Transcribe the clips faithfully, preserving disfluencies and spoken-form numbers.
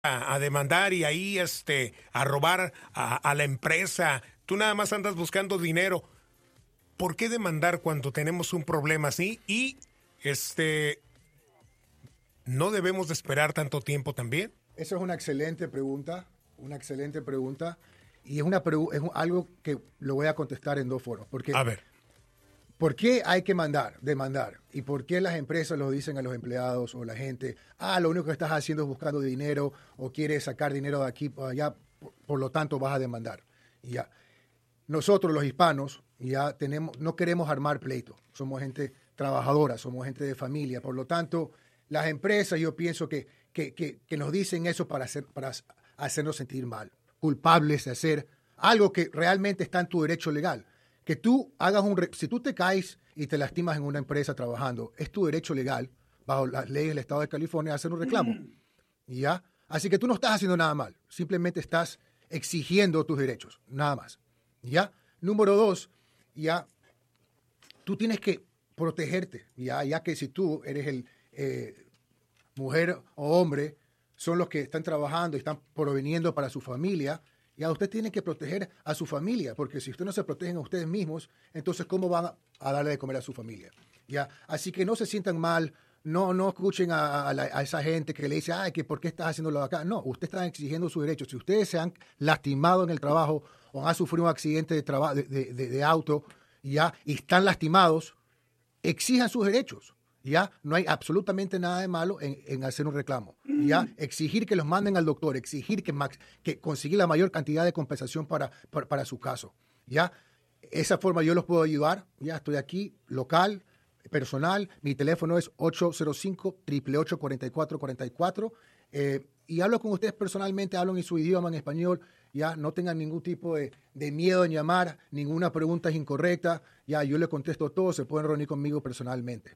a, a demandar y ahí este, a robar a, a la empresa. Tú nada más andas buscando dinero. ¿Por qué demandar cuando tenemos un problema así? Y este, ¿no debemos de esperar tanto tiempo también? Eso es una excelente pregunta, una excelente pregunta. Y es, una pregu- es algo que lo voy a contestar en dos foros. Porque, A ver. ¿por qué hay que mandar, demandar? ¿Y por qué las empresas lo dicen a los empleados o la gente? Ah, lo único que estás haciendo es buscando dinero o quieres sacar dinero de aquí para allá, por, por lo tanto vas a demandar. Y ya. Nosotros, los hispanos, ya tenemos, no queremos armar pleito. Somos gente trabajadora, somos gente de familia. Por lo tanto, las empresas, yo pienso que, que, que, que nos dicen eso para, hacer, para hacernos sentir mal, culpables de hacer algo que realmente está en tu derecho legal. Que tú hagas un... Si tú te caes y te lastimas en una empresa trabajando, es tu derecho legal, bajo las leyes del Estado de California, hacer un reclamo. ¿Ya? Así que tú no estás haciendo nada mal. Simplemente estás exigiendo tus derechos. Nada más. ¿Ya? Número dos, ya, tú tienes que protegerte. Ya, ya que si tú eres el eh, mujer o hombre, son los que están trabajando y están proveniendo para su familia, ya usted tiene que proteger a su familia, porque si usted no se protegen a ustedes mismos, entonces ¿cómo van a, a darle de comer a su familia? ¿Ya? Así que no se sientan mal, no, no escuchen a, a, la, a esa gente que le dice, ay, que ¿por qué estás haciéndolo acá? No, usted está exigiendo sus derechos. Si ustedes se han lastimado en el trabajo o han sufrido un accidente de, traba, de, de, de, de auto, ¿ya? Y están lastimados, exijan sus derechos. ¿Ya? No hay absolutamente nada de malo en, en hacer un reclamo. ¿Ya? Exigir que los manden al doctor, exigir que, max, que conseguir la mayor cantidad de compensación para, para, para su caso. ¿Ya? Esa forma yo los puedo ayudar. Ya estoy aquí, local, personal. Mi teléfono es ocho cero cinco, ocho ocho ocho, cuatro cuatro cuatro cuatro. Eh, y hablo con ustedes personalmente, hablo en su idioma, en español. Ya no tengan ningún tipo de, de miedo en llamar, ninguna pregunta es incorrecta. Ya yo le contesto todo, se pueden reunir conmigo personalmente.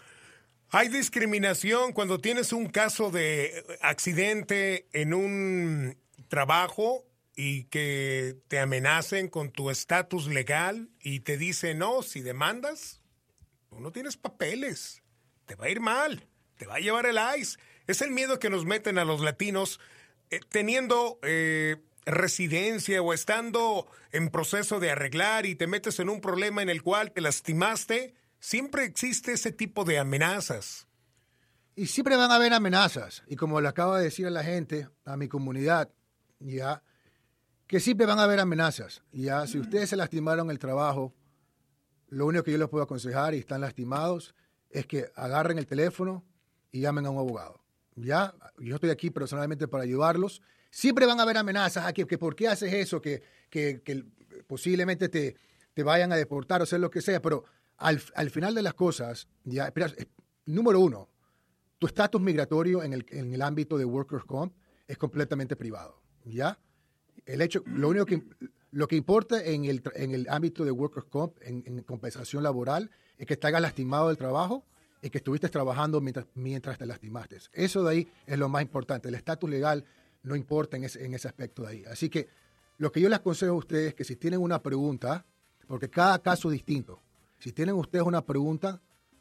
¿Hay discriminación cuando tienes un caso de accidente en un trabajo y que te amenacen con tu estatus legal y te dicen, no, si demandas, tú no tienes papeles, te va a ir mal, te va a llevar el I C E? Es el miedo que nos meten a los latinos eh, teniendo eh, residencia o estando en proceso de arreglar y te metes en un problema en el cual te lastimaste. Siempre existe ese tipo de amenazas. Y siempre van a haber amenazas. Y como le acabo de decir a la gente, a mi comunidad, ya, que siempre van a haber amenazas. Ya, si ustedes se lastimaron en el trabajo, lo único que yo les puedo aconsejar y están lastimados es que agarren el teléfono y llamen a un abogado. Ya, yo estoy aquí personalmente para ayudarlos. Siempre van a haber amenazas. ¿A que, que por qué haces eso? Que, que, que posiblemente te, te vayan a deportar o hacer lo que sea, pero Al, al final de las cosas, ya, espera, número uno, tu estatus migratorio en el, en el ámbito de Workers' Comp es completamente privado, ¿ya? El hecho, lo único que, lo que importa en el, en el ámbito de Workers' Comp, en, en compensación laboral, es que te hagas lastimado del trabajo y que estuviste trabajando mientras, mientras te lastimaste. Eso de ahí es lo más importante. El estatus legal no importa en ese, en ese aspecto de ahí. Así que lo que yo les aconsejo a ustedes es que si tienen una pregunta, porque cada caso es distinto, si tienen ustedes una pregunta,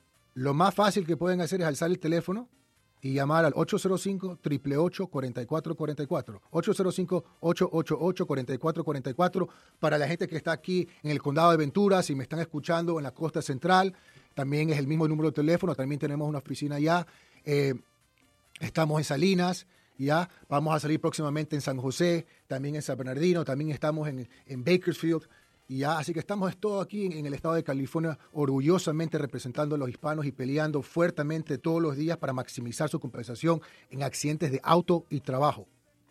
lo más fácil que pueden hacer es alzar el teléfono y llamar al ocho cero cinco, ocho ocho ocho, cuatro cuatro cuatro cuatro. ocho cero cinco, ocho ocho ocho, cuatro cuatro cuatro cuatro. Para la gente que está aquí en el condado de Ventura, si me están escuchando en la costa central, también es el mismo número de teléfono. También tenemos una oficina allá. Eh, estamos en Salinas. Ya vamos a salir próximamente en San José, también en San Bernardino, también estamos en, en Bakersfield. Y ya, así que estamos todos aquí en, en el estado de California orgullosamente representando a los hispanos y peleando fuertemente todos los días para maximizar su compensación en accidentes de auto y trabajo.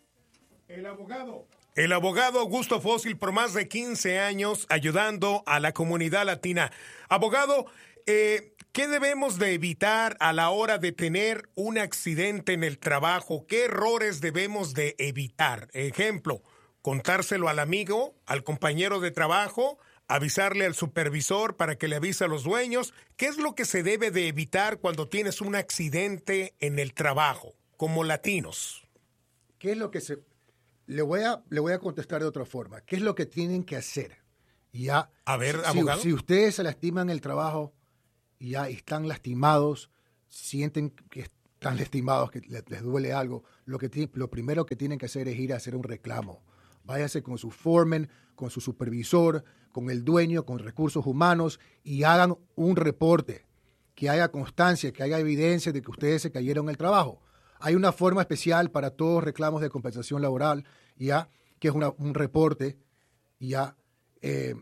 El abogado. El abogado Augusto Fósil, por más de quince años ayudando a la comunidad latina. Abogado, eh, ¿qué debemos de evitar a la hora de tener un accidente en el trabajo? ¿Qué errores debemos de evitar? Ejemplo, contárselo al amigo, al compañero de trabajo, avisarle al supervisor para que le avise a los dueños. ¿Qué es lo que se debe de evitar cuando tienes un accidente en el trabajo, como latinos? ¿Qué es lo que se...? Le voy a, le voy a contestar de otra forma. ¿Qué es lo que tienen que hacer? Ya, a ver, si, abogado. Si ustedes se lastiman en el trabajo, ya están lastimados, sienten que tan lastimados que les, les duele algo, lo, que ti- lo primero que tienen que hacer es ir a hacer un reclamo. Váyanse con su foreman, con su supervisor, con el dueño, con recursos humanos y hagan un reporte, que haya constancia, que haya evidencia de que ustedes se cayeron en el trabajo. Hay una forma especial para todos reclamos de compensación laboral, ya, que es una, un reporte ya eh,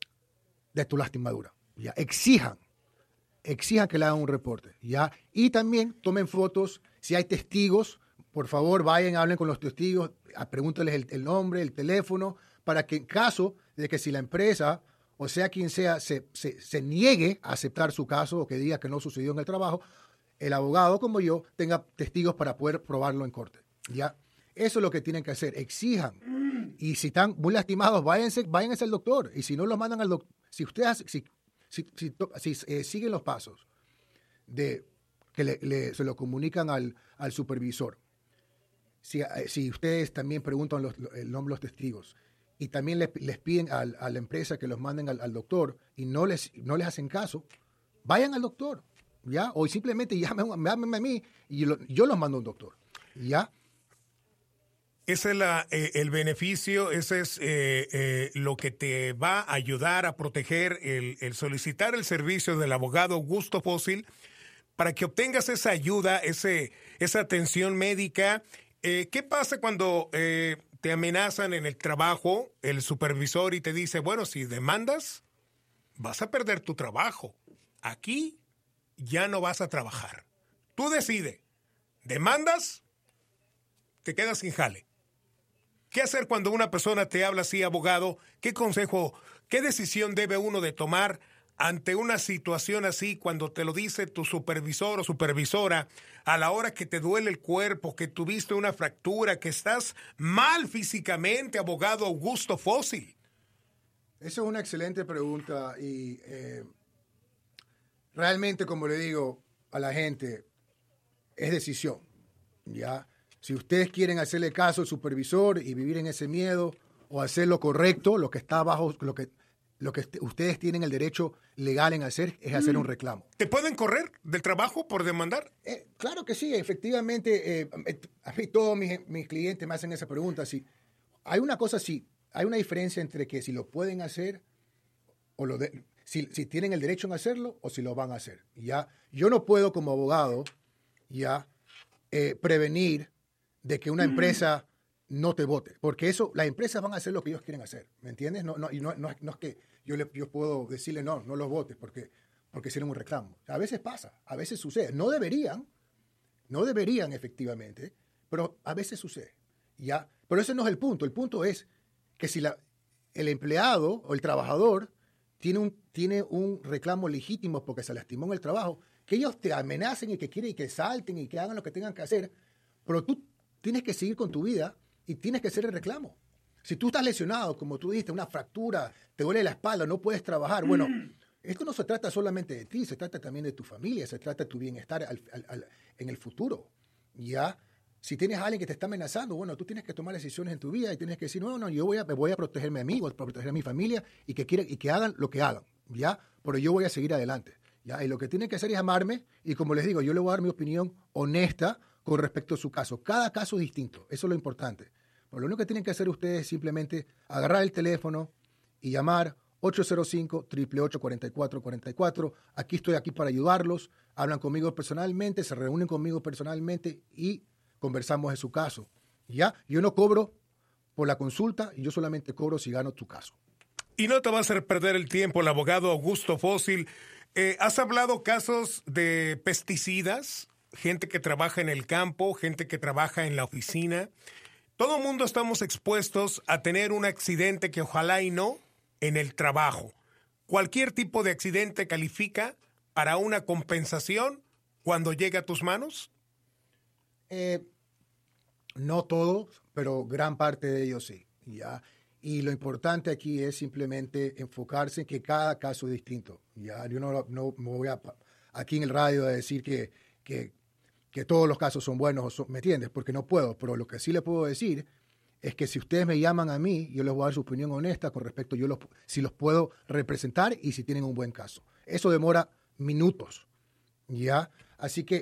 de tu lastimadura. Ya, exijan, exijan que le hagan un reporte, ya, y también tomen fotos. Si hay testigos, por favor, vayan, hablen con los testigos, pregúntenles el, el nombre, el teléfono, para que en caso de que si la empresa, o sea quien sea, se, se, se niegue a aceptar su caso o que diga que no sucedió en el trabajo, el abogado como yo tenga testigos para poder probarlo en corte. ¿Ya? Eso es lo que tienen que hacer. Exijan. Y si están muy lastimados, váyanse, váyanse al doctor. Y si no los mandan al doctor, si ustedes si, si, si, si eh, siguen los pasos de que le, le, se lo comunican al, al supervisor, si, si ustedes también preguntan los, el nombre de los testigos y también les, les piden al, a la empresa que los manden al, al doctor y no les, no les hacen caso, vayan al doctor, ¿ya? O simplemente llámenme, llámenme a mí y yo, yo los mando a un doctor, ¿ya? Ese es la, eh, el beneficio, ese es eh, eh, lo que te va a ayudar a proteger el, el solicitar el servicio del abogado Augusto Fósil para que obtengas esa ayuda, ese, esa atención médica. Eh, ¿Qué pasa cuando eh, te amenazan en el trabajo el supervisor y te dice, bueno, si demandas, vas a perder tu trabajo. Aquí ya no vas a trabajar. Tú decides, demandas, te quedas sin jale. ¿Qué hacer cuando una persona te habla así, abogado? ¿Qué consejo, qué decisión debe uno de tomar ante una situación así, cuando te lo dice tu supervisor o supervisora, a la hora que te duele el cuerpo, que tuviste una fractura, que estás mal físicamente, abogado Augusto Fósil? Esa es una excelente pregunta y eh, realmente, como le digo a la gente, es decisión, ¿ya? Si ustedes quieren hacerle caso al supervisor y vivir en ese miedo o hacer lo correcto, lo que está bajo, lo que Lo que ustedes tienen el derecho legal en hacer es hacer un reclamo. ¿Te pueden correr del trabajo por demandar? Eh, claro que sí, efectivamente. Eh, a mí todos mis, mis clientes me hacen esa pregunta. Si hay una cosa, sí, hay una diferencia entre que si lo pueden hacer o lo de, si, si tienen el derecho en hacerlo o si lo van a hacer. Ya, yo no puedo como abogado ya eh, prevenir de que una empresa no te vote, porque eso, las empresas van a hacer lo que ellos quieren hacer, ¿me entiendes? No, no, y no, no, no es que yo, le, yo puedo decirle no, no los votes porque, porque hicieron un reclamo. A veces pasa, a veces sucede. No deberían, no deberían efectivamente, pero a veces sucede, ¿ya? Pero ese no es el punto. El punto es que si la, el empleado o el trabajador tiene un, tiene un reclamo legítimo porque se lastimó en el trabajo, que ellos te amenacen y que quieren y que salten y que hagan lo que tengan que hacer, pero tú tienes que seguir con tu vida y tienes que hacer el reclamo. Si tú estás lesionado, como tú dijiste, una fractura, te duele la espalda, no puedes trabajar, bueno, esto no se trata solamente de ti, se trata también de tu familia, se trata de tu bienestar al, al, al, en el futuro. ¿Ya? Si tienes a alguien que te está amenazando, bueno, tú tienes que tomar decisiones en tu vida y tienes que decir, no, no, yo voy a, me voy a protegerme a mí, voy a proteger a mi familia y que, quieren, y que hagan lo que hagan, ¿ya? Pero yo voy a seguir adelante, ¿ya? Y lo que tienen que hacer es amarme y, como les digo, yo le voy a dar mi opinión honesta con respecto a su caso. Cada caso es distinto, eso es lo importante. Pero lo único que tienen que hacer ustedes es simplemente agarrar el teléfono y llamar ocho cero cinco, ocho ocho ocho, cuatro cuatro cuatro cuatro. Aquí estoy aquí para ayudarlos. Hablan conmigo personalmente, se reúnen conmigo personalmente y conversamos de su caso. ¿Ya? Yo no cobro por la consulta, yo solamente cobro si gano tu caso. Y no te va a hacer perder el tiempo el abogado Augusto Fósil. Eh, ¿Has hablado casos de pesticidas? Gente que trabaja en el campo, gente que trabaja en la oficina. Todo el mundo estamos expuestos a tener un accidente que ojalá y no en el trabajo. ¿Cualquier tipo de accidente califica para una compensación cuando llega a tus manos? Eh, no todos, pero gran parte de ellos sí. ¿Ya? Y lo importante aquí es simplemente enfocarse en que cada caso es distinto. ¿Ya? Yo no, no me voy a, aquí en el radio a decir que, que que todos los casos son buenos, ¿me entiendes? Porque no puedo, pero lo que sí le puedo decir es que si ustedes me llaman a mí, yo les voy a dar su opinión honesta con respecto a yo los, si los puedo representar y si tienen un buen caso. Eso demora minutos, ¿ya? Así que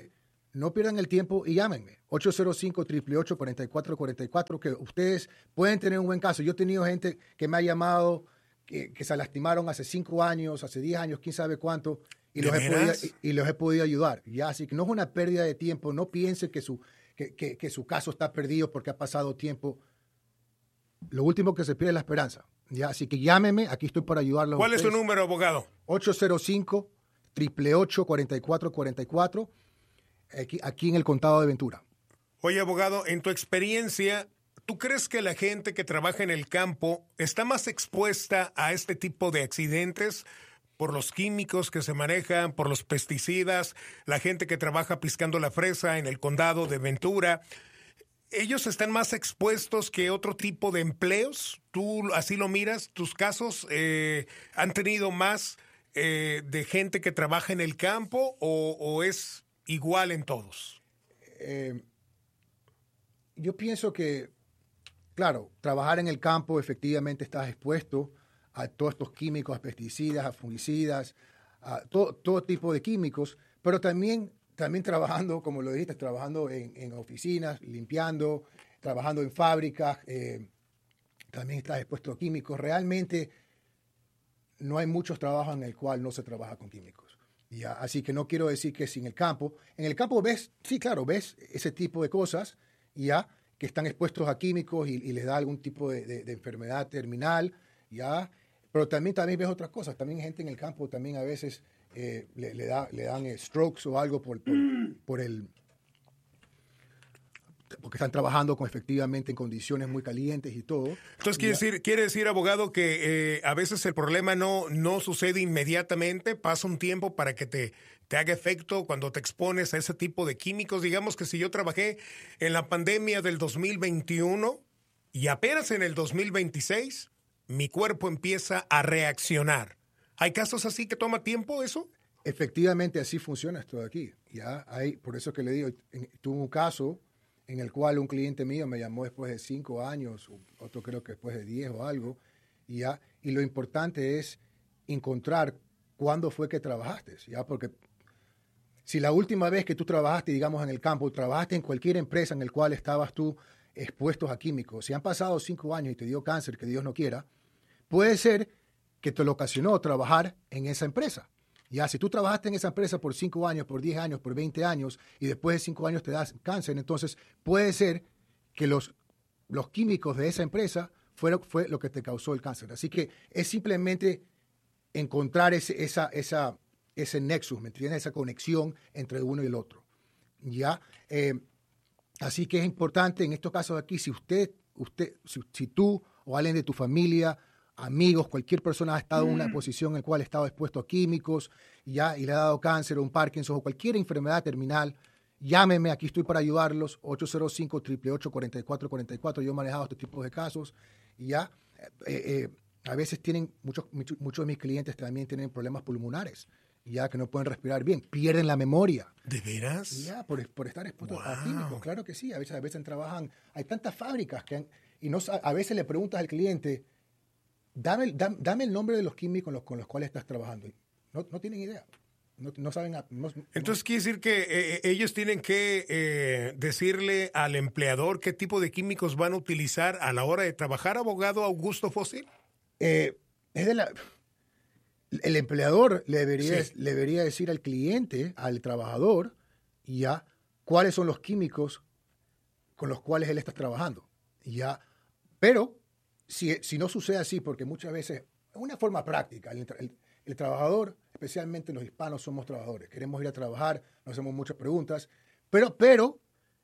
no pierdan el tiempo y llámenme. ocho cero cinco, ocho ocho ocho, cuatro cuatro cuatro cuatro, que ustedes pueden tener un buen caso. Yo he tenido gente que me ha llamado, que, que se lastimaron hace cinco años, hace diez años, quién sabe cuánto, y los, he podido, y, y los he podido ayudar. ¿Ya? Así que no es una pérdida de tiempo. No piense que su, que, que, que su caso está perdido porque ha pasado tiempo. Lo último que se pierde es la esperanza. ¿Ya? Así que llámeme, aquí estoy para ayudarlos. ¿Cuál es su número, abogado? ocho cero cinco, ocho ocho ocho, cuatro cuatro cuatro cuatro. Aquí, aquí en el condado de Ventura. Oye, abogado, en tu experiencia, ¿tú crees que la gente que trabaja en el campo está más expuesta a este tipo de accidentes por los químicos que se manejan, por los pesticidas, la gente que trabaja piscando la fresa en el condado de Ventura? ¿Ellos están más expuestos que otro tipo de empleos? ¿Tú así lo miras? ¿Tus casos eh, han tenido más eh, de gente que trabaja en el campo o, o es igual en todos? Eh, yo pienso que, claro, trabajar en el campo efectivamente estás expuesto a todos estos químicos, a pesticidas, a fungicidas, a todo, todo tipo de químicos, pero también, también trabajando, como lo dijiste, trabajando en, en oficinas, limpiando, trabajando en fábricas, eh, también estás expuesto a químicos. Realmente no hay muchos trabajos en el cual no se trabaja con químicos. Ya, así que no quiero decir que sin el campo. En el campo ves, sí, claro, ves ese tipo de cosas, ya, que están expuestos a químicos y, y les da algún tipo de, de, de enfermedad terminal, ya. Pero también, también ves otras cosas. También gente en el campo también a veces eh, le, le, da, le dan eh, strokes o algo por, por, por el... porque están trabajando con efectivamente en condiciones muy calientes y todo. Entonces, quiere decir, quiere decir, abogado, que eh, a veces el problema no, no sucede inmediatamente, pasa un tiempo para que te, te haga efecto cuando te expones a ese tipo de químicos. Digamos que si yo trabajé en la pandemia del dos mil veintiuno y apenas en el dos mil veintiséis, mi cuerpo empieza a reaccionar. ¿Hay casos así que toma tiempo eso? Efectivamente, así funciona esto de aquí. Ya hay, por eso que le digo, en, tuve un caso en el cual un cliente mío me llamó después de cinco años, otro creo que después de diez o algo, y, ya, y lo importante es encontrar cuándo fue que trabajaste, ¿ya? Porque si la última vez que tú trabajaste, digamos, en el campo, trabajaste en cualquier empresa en el cual estabas tú expuestos a químicos, si han pasado cinco años y te dio cáncer, que Dios no quiera, puede ser que te lo ocasionó trabajar en esa empresa. Ya, si tú trabajaste en esa empresa por cinco años, por diez años, por veinte años, y después de cinco años te das cáncer, entonces puede ser que los, los químicos de esa empresa fueron, fue lo que te causó el cáncer. Así que es simplemente encontrar ese, esa, esa, ese nexus, ¿me entiendes? Esa conexión entre uno y el otro. ¿Ya? Eh, así que es importante en estos casos aquí, si usted, usted si, si tú o alguien de tu familia, amigos, cualquier persona ha estado en una posición en la cual ha estado expuesto a químicos, ya, y le ha dado cáncer o un Parkinson o cualquier enfermedad terminal, llámeme, aquí estoy para ayudarlos, ocho cero cinco, ocho ocho ocho, cuatro cuatro cuatro cuatro. Yo he manejado este tipo de casos, y ya, eh, eh, a veces tienen, muchos, muchos, muchos de mis clientes también tienen problemas pulmonares, ya que no pueden respirar bien, pierden la memoria. ¿De veras? Ya, por, por estar expuestos Wow. a químicos, claro que sí, a veces, a veces trabajan, hay tantas fábricas que han, y no, a veces le preguntas al cliente, Dame, dame, dame el nombre de los químicos con los, con los cuales estás trabajando. No, no tienen idea. No, no saben. No, Entonces, no. quiere decir que eh, ellos tienen que eh, decirle al empleador qué tipo de químicos van a utilizar a la hora de trabajar, abogado Augusto Fósil. Eh, es de la, el empleador le debería, Sí. le debería decir al cliente, al trabajador, ya cuáles son los químicos con los cuales él está trabajando. Ya, pero Si, si no sucede así, porque muchas veces, es una forma práctica, el, el, el trabajador, especialmente los hispanos, somos trabajadores. Queremos ir a trabajar, nos hacemos muchas preguntas, pero, pero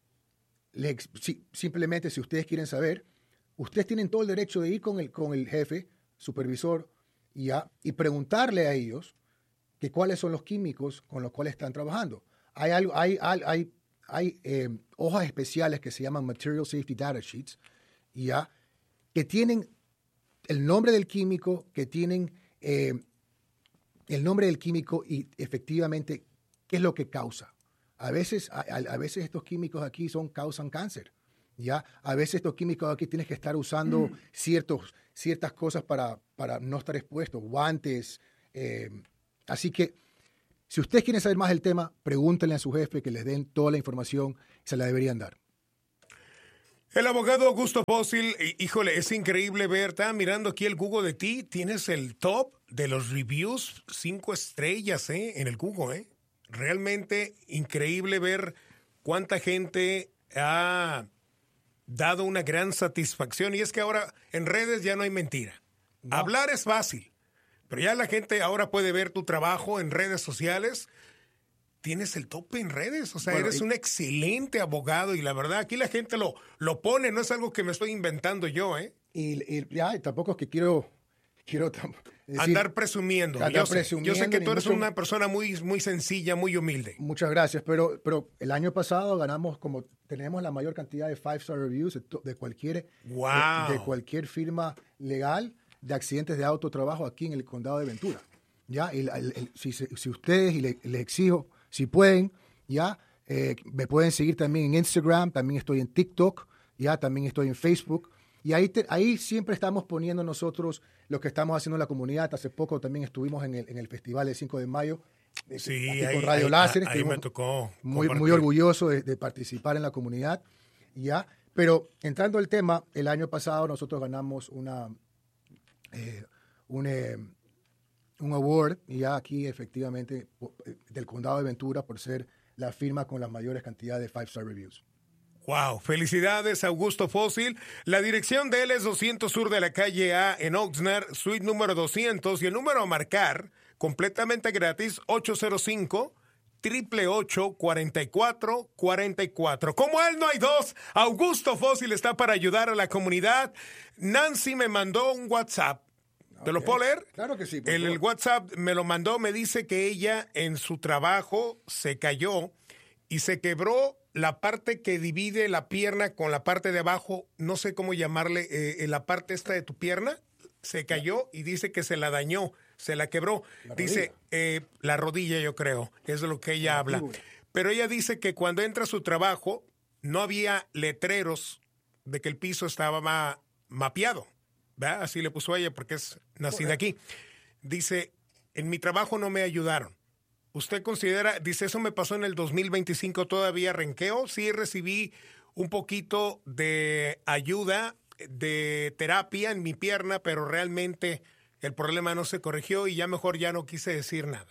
le, si, simplemente si ustedes quieren saber, ustedes tienen todo el derecho de ir con el, con el jefe, supervisor, y, a, y preguntarle a ellos que cuáles son los químicos con los cuales están trabajando. Hay, algo, hay, hay, hay, hay eh, hojas especiales que se llaman Material Safety Data Sheets, y a, que tienen el nombre del químico, que tienen eh, el nombre del químico y efectivamente qué es lo que causa. A veces, a, a veces estos químicos aquí son, causan cáncer. ¿Ya? A veces estos químicos aquí tienes que estar usando mm. ciertos, ciertas cosas para, para no estar expuesto, guantes. Eh, así que Si ustedes quieren saber más del tema, pregúntenle a su jefe que les den toda la información, se la deberían dar. El abogado Augusto Fósil, híjole, es increíble ver, estaba mirando aquí el Google de ti, tienes el top de los reviews, cinco estrellas, ¿eh? En el Google, ¿eh? Realmente increíble ver cuánta gente ha dado una gran satisfacción. Y es que ahora en redes ya no hay mentira. No. Hablar es fácil, pero ya la gente ahora puede ver tu trabajo en redes sociales. Tienes el tope en redes, o sea, bueno, eres y... un excelente abogado y la verdad aquí la gente lo, lo pone, no es algo que me estoy inventando yo, ¿eh? Y, y ya, tampoco es que quiero... quiero decir, andar presumiendo. Andar yo, presumiendo sé, yo sé que tú eres mucho, una persona muy, muy sencilla, muy humilde. Muchas gracias, pero, pero el año pasado ganamos como, tenemos la mayor cantidad de five star reviews de, de, cualquier, wow. de, de cualquier firma legal de accidentes de autotrabajo aquí en el condado de Ventura. ¿Ya? Y el, el, si, si ustedes, y les, les exijo, si pueden, ya, eh, me pueden seguir también en Instagram, también estoy en TikTok, ya, también estoy en Facebook. Y ahí, te, ahí siempre estamos poniendo nosotros lo que estamos haciendo en la comunidad. Hace poco también estuvimos en el, en el festival del cinco de mayo. Sí, aquí ahí, con Radio ahí, Láser. Ahí me tocó. Muy, muy orgulloso de, de participar en la comunidad. ¿Ya? Pero entrando al tema, el año pasado nosotros ganamos una, eh, un, eh, un award, ya aquí efectivamente, del condado de Ventura por ser la firma con las mayores cantidades de five star reviews. Wow, felicidades Augusto Fósil. La dirección de él es doscientos Sur de la calle A en Oxnard, suite número doscientos, y el número a marcar, completamente gratis, ocho cero cinco, ocho ocho ocho, cuatro cuatro cuatro cuatro. Como él no hay dos, Augusto Fósil está para ayudar a la comunidad. Nancy me mandó un WhatsApp. ¿Te okay. lo puedo leer? Claro que sí. El, el WhatsApp me lo mandó, me dice que ella en su trabajo se cayó y se quebró la parte que divide la pierna con la parte de abajo, no sé cómo llamarle, eh, la parte esta de tu pierna, se cayó y dice que se la dañó, se la quebró. La dice, eh, la rodilla yo creo, es de lo que ella habla. Pero ella dice que cuando entra a su trabajo no había letreros de que el piso estaba ma- mapeado, ¿verdad? Así le puso a ella porque es nacida aquí. Dice, en mi trabajo no me ayudaron. ¿Usted considera, dice, eso me pasó en el dos mil veinticinco, todavía renqueo? Sí recibí un poquito de ayuda, de terapia en mi pierna, pero realmente el problema no se corrigió y ya mejor ya no quise decir nada.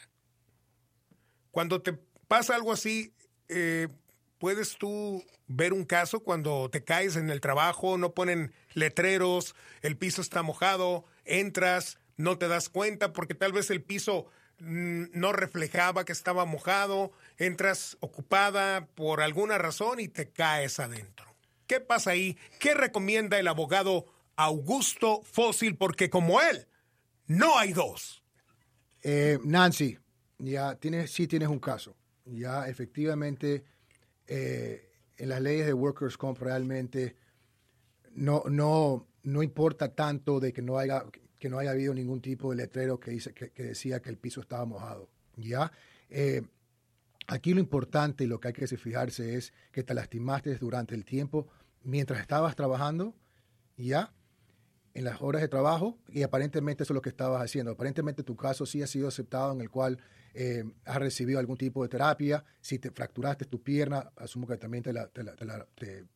Cuando te pasa algo así, eh, ¿puedes tú ver un caso cuando te caes en el trabajo, no ponen letreros, el piso está mojado, entras, no te das cuenta porque tal vez el piso no reflejaba que estaba mojado, entras ocupada por alguna razón y te caes adentro? ¿Qué pasa ahí? ¿Qué recomienda el abogado Augusto Fósil? Porque como él, no hay dos. Eh, Nancy, ya tienes, sí tienes un caso. Ya efectivamente, eh, en las leyes de Workers' Comp realmente no, no, no importa tanto de que no haya... que no haya habido ningún tipo de letrero que, dice, que, que decía que el piso estaba mojado. ¿Ya? Eh, aquí lo importante y lo que hay que fijarse es que te lastimaste durante el tiempo mientras estabas trabajando, ¿ya? En las horas de trabajo, y aparentemente eso es lo que estabas haciendo. Aparentemente tu caso sí ha sido aceptado, en el cual eh, has recibido algún tipo de terapia. Si te fracturaste tu pierna, asumo que también te, la, te, la, te, la, te,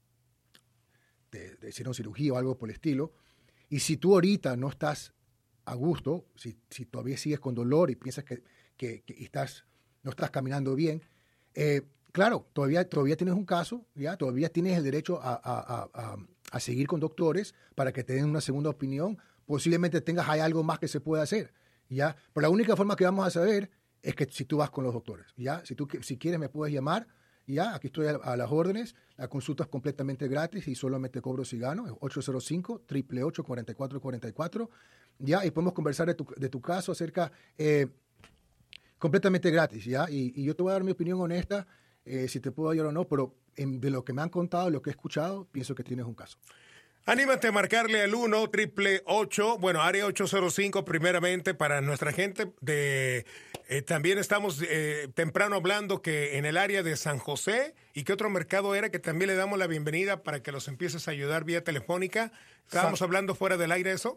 te, te hicieron cirugía o algo por el estilo. Y si tú ahorita no estás a gusto, si, si todavía sigues con dolor y piensas que, que, que estás, no estás caminando bien, eh, claro, todavía, todavía tienes un caso, ¿ya? Todavía tienes el derecho a, a, a, a seguir con doctores para que te den una segunda opinión. Posiblemente tengas hay algo más que se pueda hacer, ¿ya? Pero la única forma que vamos a saber es que si tú vas con los doctores, ¿ya? Si tú si quieres me puedes llamar, ¿ya? Aquí estoy a, a las órdenes. La consulta es completamente gratis y solamente cobro si gano. Es ocho cero cinco, ocho ocho ocho, cuatro cuatro cuatro cuatro. ¿Ya? Y podemos conversar de tu, de tu caso acerca, eh, completamente gratis, ¿ya? Y, y yo te voy a dar mi opinión honesta, eh, si te puedo ayudar o no, pero en, de lo que me han contado, lo que he escuchado, pienso que tienes un caso. Anímate a marcarle al uno, ocho ocho ocho, bueno, área ocho cero cinco primeramente para nuestra gente. De eh, también estamos eh, temprano hablando que en el área de San José, ¿y qué otro mercado era? Que también le damos la bienvenida para que los empieces a ayudar vía telefónica. ¿Estábamos San... hablando fuera del aire eso?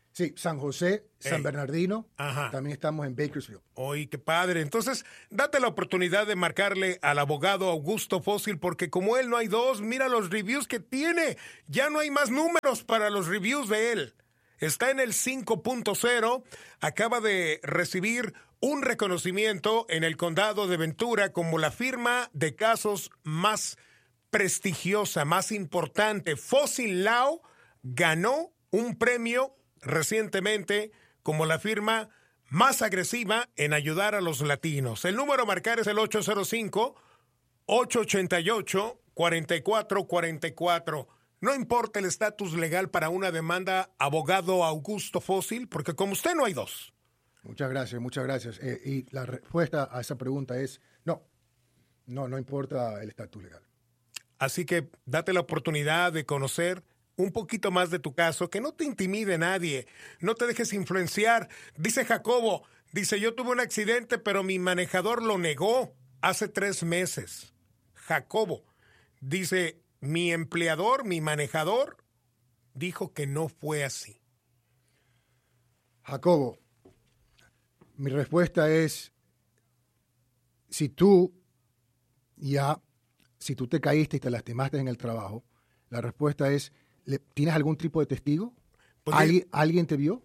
Sí, San José, San Ey. Bernardino. Ajá. También estamos en Bakersfield. Oye, qué padre. Entonces, date la oportunidad de marcarle al abogado Augusto Fósil, porque como él no hay dos, mira los reviews que tiene. Ya no hay más números para los reviews de él. Está en el cinco punto cero. Acaba de recibir un reconocimiento en el condado de Ventura como la firma de casos más prestigiosa, más importante. Fósil Law ganó un premio recientemente como la firma más agresiva en ayudar a los latinos. El número a marcar es el ocho cero cinco, ocho ocho ocho, cuatro cuatro cuatro cuatro. No importa el estatus legal para una demanda, abogado Augusto Fósil, porque como usted no hay dos. Muchas gracias, muchas gracias. Eh, y la respuesta a esa pregunta es no. No, no importa el estatus legal. Así que date la oportunidad de conocer un poquito más de tu caso, que no te intimide nadie, no te dejes influenciar. Dice Jacobo, dice, yo tuve un accidente, pero mi manejador lo negó hace tres meses. Jacobo, dice, mi empleador, mi manejador, dijo que no fue así. Jacobo, mi respuesta es, si tú ya, si tú te caíste y te lastimaste en el trabajo, la respuesta es, ¿tienes algún tipo de testigo? Pues ¿Alguien, ¿Alguien te vio?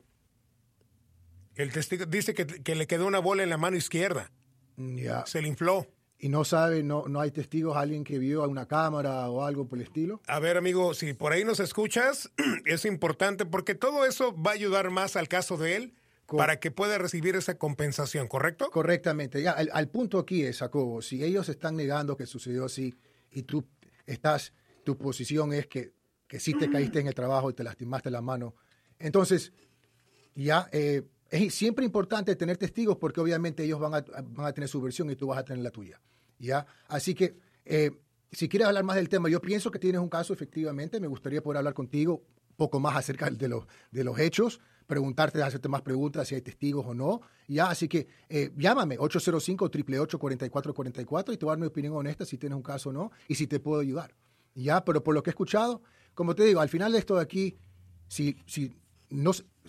El testigo dice que, que le quedó una bola en la mano izquierda. Ya. Se le infló. ¿Y no sabe, no, no hay testigos, alguien que vio a una cámara o algo por el estilo? A ver, amigo, si por ahí nos escuchas, es importante porque todo eso va a ayudar más al caso de él Cor- para que pueda recibir esa compensación, ¿correcto? Correctamente. Ya, al, al punto aquí es, Jacobo, si ellos están negando que sucedió así y tú estás, tu posición es que, que sí te caíste en el trabajo y te lastimaste la mano, entonces ya eh, es siempre importante tener testigos porque obviamente ellos van a, van a tener su versión y tú vas a tener la tuya. ¿Ya? Así que eh, si quieres hablar más del tema, yo pienso que tienes un caso efectivamente, me gustaría poder hablar contigo un poco más acerca de los, de los hechos, preguntarte, hacerte más preguntas si hay testigos o no. ¿Ya? Así que eh, llámame ocho cero cinco, ocho ocho ocho, cuatro cuatro cuatro cuatro y te voy a dar mi opinión honesta si tienes un caso o no y si te puedo ayudar. ¿Ya? Pero por lo que he escuchado, como te digo, al final de esto de aquí, si, si no,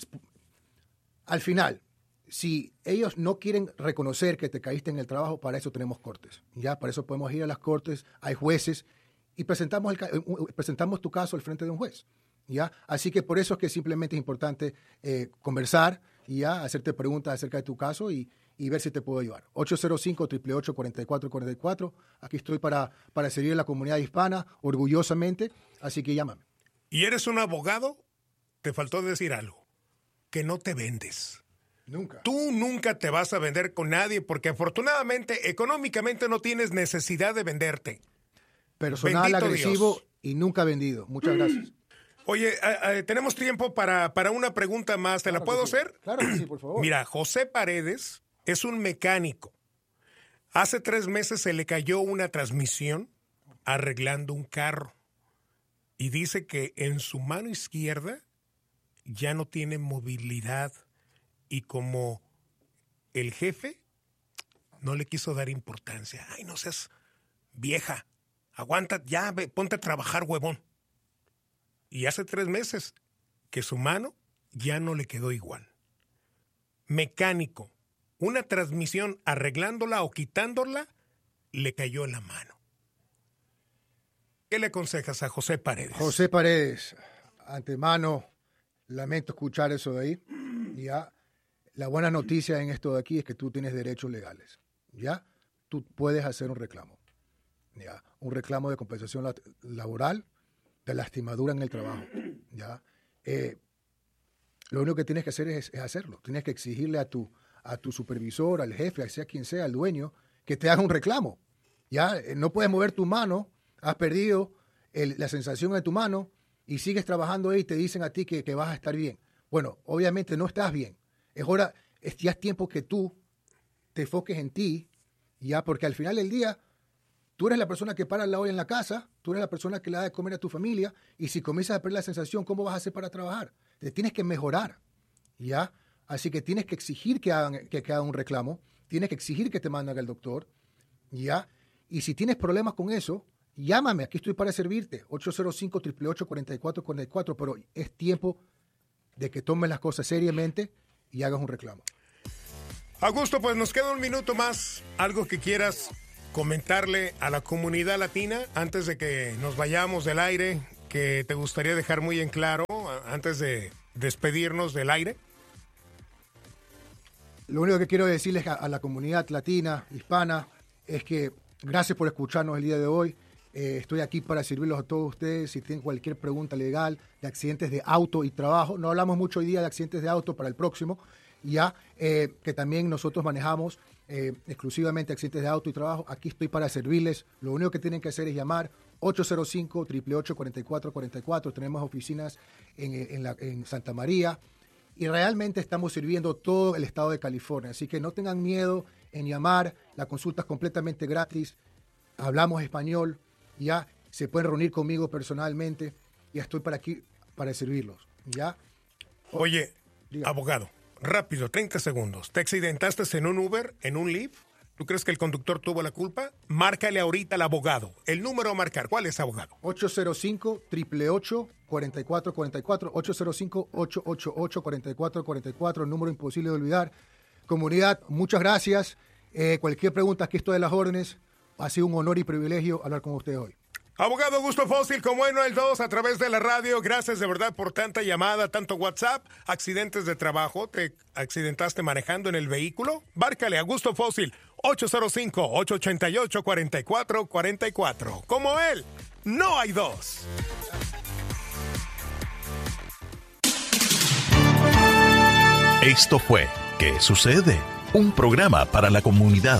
al final, si ellos no quieren reconocer que te caíste en el trabajo, para eso tenemos cortes. Ya, para eso podemos ir a las cortes, hay jueces y presentamos, el, presentamos tu caso al frente de un juez. ¿Ya? Así que por eso es que simplemente es importante eh, conversar y ya hacerte preguntas acerca de tu caso y, y ver si te puedo ayudar. ocho cero cinco, ocho ocho ocho, cuatro cuatro cuatro cuatro. Aquí estoy para, para servir a la comunidad hispana orgullosamente, así que llámame. ¿Y eres un abogado? Te faltó decir algo, que no te vendes. Nunca. Tú nunca te vas a vender con nadie porque afortunadamente económicamente no tienes necesidad de venderte. Personal Bendito agresivo Dios. y nunca vendido. Muchas gracias. Oye, eh, eh, tenemos tiempo para, para una pregunta más. ¿Te Claro la puedo que sí. hacer? Claro que sí, por favor. Mira, José Paredes es un mecánico. Hace tres meses se le cayó una transmisión arreglando un carro. Y dice que en su mano izquierda ya no tiene movilidad. Y como el jefe no le quiso dar importancia. Ay, no seas vieja. Aguanta, ya, ve, ponte a trabajar, huevón. Y hace tres meses que su mano ya no le quedó igual. Mecánico. Una transmisión arreglándola o quitándola, le cayó en la mano. ¿Qué le aconsejas a José Paredes? José Paredes, antemano, lamento escuchar eso de ahí. Ya. La buena noticia en esto de aquí es que tú tienes derechos legales. ¿Ya? Tú puedes hacer un reclamo. ¿Ya? Un reclamo de compensación la- laboral, de lastimadura en el trabajo. ¿Ya? Eh, lo único que tienes que hacer es, es hacerlo. Tienes que exigirle a tu, a tu supervisor, al jefe, sea quien sea, al dueño, que te haga un reclamo. ¿Ya? Eh, No puedes mover tu mano, has perdido el- la sensación de tu mano y sigues trabajando ahí y te dicen a ti que, que vas a estar bien. Bueno, obviamente no estás bien. Es hora, es, ya es tiempo que tú te enfoques en ti, ya, porque al final del día, tú eres la persona que para la olla en la casa, tú eres la persona que le da de comer a tu familia, y si comienzas a perder la sensación, ¿cómo vas a hacer para trabajar? Te tienes que mejorar, ya. Así que tienes que exigir que hagan, que, que hagan un reclamo, tienes que exigir que te manden al doctor, ya. Y si tienes problemas con eso, llámame, aquí estoy para servirte, ocho cero cinco, ocho ocho ocho, cuatro cuatro cuatro cuatro, pero es tiempo de que tomes las cosas seriamente y hagas un reclamo. Augusto, pues nos queda un minuto más. ¿Algo que quieras comentarle a la comunidad latina antes de que nos vayamos del aire, que te gustaría dejar muy en claro antes de despedirnos del aire? Lo único que quiero decirles a, a la comunidad latina, hispana, es que gracias por escucharnos el día de hoy. Eh, estoy aquí para servirlos a todos ustedes. Si tienen cualquier pregunta legal de accidentes de auto y trabajo, no hablamos mucho hoy día de accidentes de auto, para el próximo, ya eh, que también nosotros manejamos eh, exclusivamente accidentes de auto y trabajo. Aquí estoy para servirles. Lo único que tienen que hacer es llamar ocho cero cinco, ocho ocho ocho, cuatro cuatro cuatro cuatro. Tenemos oficinas en, en, la, en Santa María y realmente estamos sirviendo todo el estado de California. Así que no tengan miedo en llamar. La consulta es completamente gratis. Hablamos español. Ya se pueden reunir conmigo personalmente. Ya estoy para aquí para servirlos. Ya. Oye, Dígame. Abogado, rápido, treinta segundos. ¿Te accidentaste en un Uber, en un Lyft? ¿Tú crees que el conductor tuvo la culpa? Márcale ahorita al abogado. El número a marcar. ¿Cuál es, abogado? ocho cero cinco, ocho ocho ocho, cuatro cuatro cuatro cuatro. ocho cero cinco, ocho ocho ocho, cuatro cuatro cuatro cuatro. El número imposible de olvidar. Comunidad, muchas gracias. Eh, cualquier pregunta, aquí estoy a las órdenes. Ha sido un honor y privilegio hablar con ustedes hoy. Abogado Augusto Fósil, como en el dos a través de la radio. Gracias de verdad por tanta llamada, tanto WhatsApp. Accidentes de trabajo, ¿te accidentaste manejando en el vehículo? Márcale a Augusto Fósil, ocho cero cinco, ocho ocho ocho, cuatro cuatro cuatro cuatro. Como él, no hay dos. Esto fue ¿Qué sucede? Un programa para la comunidad.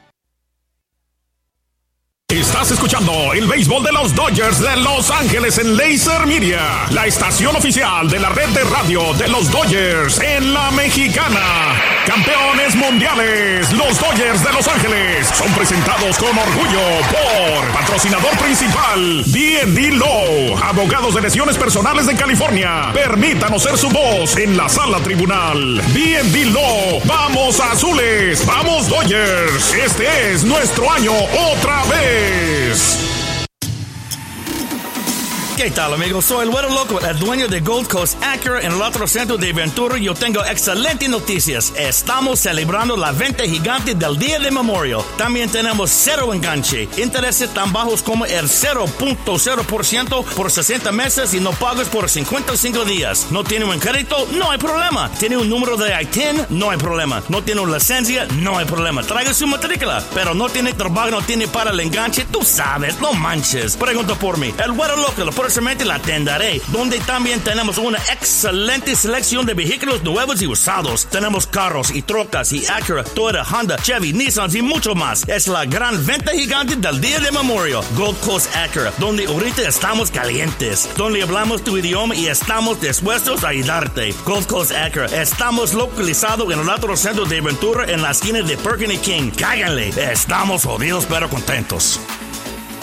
Estás escuchando el béisbol de los Dodgers de Los Ángeles en Laser Media, la estación oficial de la red de radio de los Dodgers en la Mexicana. Campeones mundiales, los Dodgers de Los Ángeles son presentados con orgullo por patrocinador principal D and D Law, abogados de lesiones personales de California. Permítanos ser su voz en la sala tribunal. D and D Law, vamos azules, vamos Dodgers. Este es nuestro año otra vez. ¿Qué tal, amigos? Soy el Güero Loco, el dueño de Gold Coast Acura en el otro centro de Ventura. Yo tengo excelentes noticias. Estamos celebrando la venta gigante del Día de Memorial. También tenemos cero enganche, intereses tan bajos como el cero punto cero por ciento por sesenta meses y no pagas por cincuenta y cinco días. ¿No tiene un crédito? No hay problema. ¿Tiene un número de I T I N? No hay problema. ¿No tiene una licencia? No hay problema. Traiga su matrícula. Pero no tiene trabajo, no tiene para el enganche. Tú sabes, no manches. Pregunta por mí. El Güero Loco, lo próximamente la atenderé, donde también tenemos una excelente selección de vehículos nuevos y usados. Tenemos carros y trocas y Acura, Toyota, Honda, Chevy, Nissan y mucho más. Es la gran venta gigante del Día de Memorial. Gold Coast Acura, donde ahorita estamos calientes, donde hablamos tu idioma y estamos dispuestos a ayudarte. Gold Coast Acura, estamos localizados en el otro centro de Ventura, en la esquina de Perkins y King. Cáganle, estamos jodidos pero contentos.